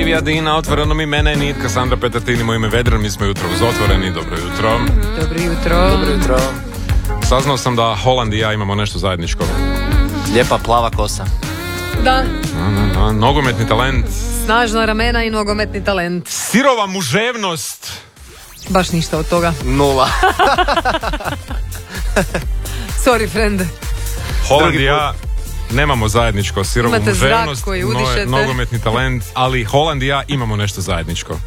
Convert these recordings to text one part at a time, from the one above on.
Livija Dina, Otvoreno, i mene, Nitka, Sandra Petatini, moj ime Vedran, mi smo jutro uz Otvoreni, dobro jutro. Dobro jutro. Dobro jutro. Saznao sam da Holland i ja imamo nešto zajedničko. Lijepa plava kosa. Da. Nogometni talent. Snažna ramena i nogometni talent. Sirova muževnost. Baš ništa od toga. 0. Sorry, friend. Holland i ja nemamo zajedničko sirovu Imate zrak muževnost, koji udišete. nogometni talent, ali Holland i ja imamo nešto zajedničko.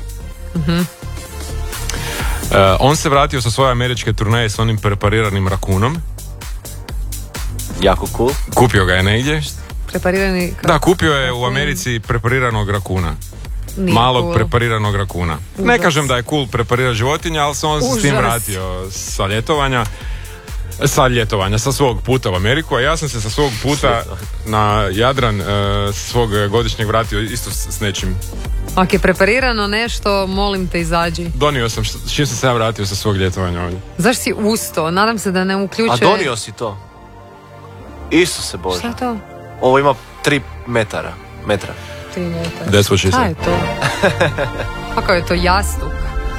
On se vratio sa svoje američke turneje s onim prepariranim rakunom. Jako cool. Kupio ga je negdje. Preparirani... Da, kupio je u Americi prepariranog rakuna. Nije Malog cool. prepariranog rakuna. Užas. Ne kažem da je cool preparirati životinja, ali se on s tim Užas. vratio sa ljetovanja, sa svog puta u Ameriku, a ja sam se sa svog puta na Jadran svog godišnjeg vratio isto s nečim. Ako je preparirano nešto, molim te izađi. Donio sam, s čim sam se ja vratio sa svog ljetovanja ovdje. Zašto si usto? Nadam se da ne uključuje... A donio si to? Isuse Bože. Šta je to? Ovo ima 3 metra. 3 metra. That's what she Šta said. je to? Kako je to jastuk?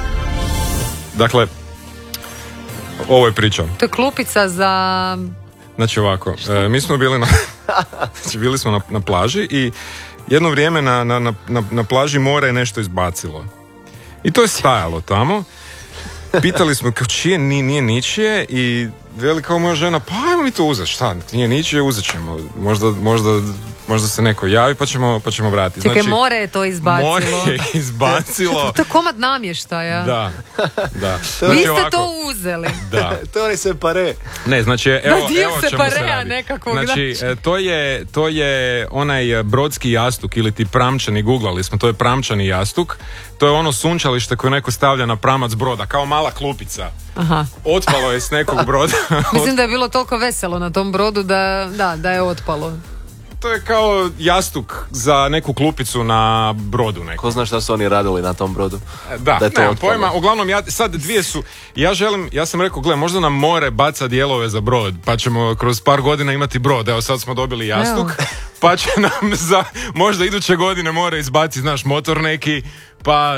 Dakle, ovo je priča. To je klupica za... Znači ovako, mi smo bili bili smo na plaži i jedno vrijeme na plaži more je nešto izbacilo. I to je stajalo tamo. Pitali smo kao čije, nije ničije, i veli kao moja žena, pa ajmo mi to uzeti, šta, nije ničije, uzet ćemo. Možda se neko javi pa ćemo vratiti. Čekaj, more je to izbacilo. More je izbacilo. To je komad namještaja. Da. Vi ste to uzeli. Da. To je se pare. Ne, znači, Da, evo dio čemu se se parea radi. nekakvog, Znači, to je onaj brodski jastuk ili ti pramčani, googlali smo, to je pramčani jastuk. To je ono sunčalište koje neko stavlja na pramac broda, kao mala klupica. Aha. Otpalo je s nekog broda. Mislim da je bilo toliko veselo na tom brodu da je otpalo. To je kao jastuk za neku klupicu na brodu neku. Ko zna šta su oni radili na tom brodu? Da, Da je to nemam otpalo. pojma. Uglavnom, sad dvije su... Ja sam rekao, gle, možda nam more baca dijelove za brod, pa ćemo kroz par godina imati brod. Evo, sad smo dobili jastuk, pa će nam za možda iduće godine more izbaci, znaš, motor neki, pa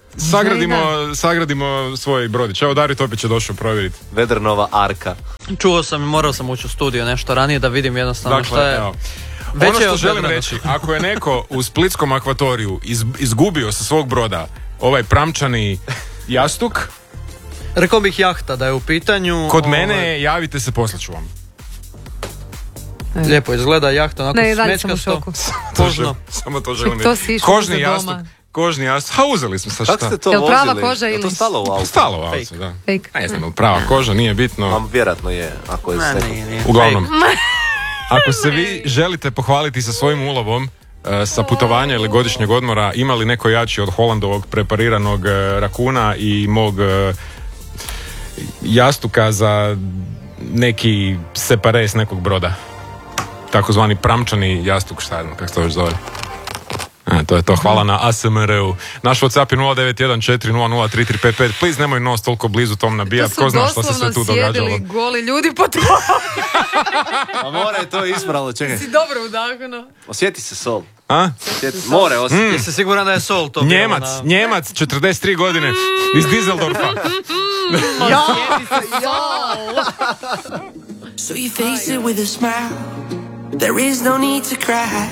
sagradimo svoj brodić. Evo, Dario Topić je došao provjeriti. Vedrnova arka. Čuo sam i morao sam ući u studio nešto ranije da vidim jednostavno šta je. Evo. Veće Ono je što od želim Vedrana. reći, ako je neko u splitskom akvatoriju izgubio sa svog broda ovaj pramčani jastuk, Rekao bih jahta da je u pitanju. kod mene javite se, poslaću vam. Lijepo izgleda jahta, onako Ne, i dalje sam u smečkasto. šoku. Kožno. Samo to želim To reći. si išao Kožni za jastuk. doma. Kožni jastuk. Ha, uzeli smo sa Kako šta? ste to Jel vozili? prava koža Je ili- to stalo u autu? Stalo u auto, Fake. da. Fake. Ne znam, prava koža, nije bitno. A vjerojatno je, ako je s nekom. Uglavnom, ako se vi želite pohvaliti sa svojim ulovom sa putovanja ili godišnjeg odmora, imali neko jači od Hollandovog prepariranog rakuna i mog jastuka za neki separe s nekog broda. Takozvani pramčani jastuk, šta je, kako se to već zove. To je to, hvala na ASMR-u. Naš WhatsApp je 0914003355. Please, nemoj nos toliko blizu tom nabijat, ko zna što se sve tu događalo. To su doslovno sjedili goli ljudi po tvoju. A more je to ispravilo, čekaj. Si dobro udahnuo. Osjeti se sol. A? More osjeti. Jesi siguran da je sol to bilo Njemac, 43 godine, iz Düsseldorfa. So you face it with a smile. There is no need to cry.